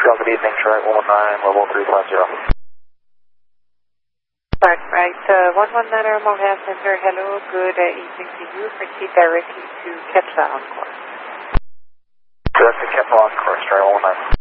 good evening, Strike 119, level 350. Right, 119 Montreal Center, hello, good evening to you. Proceed directly to Kepler on course. Directly Kepler on course, Strike 119.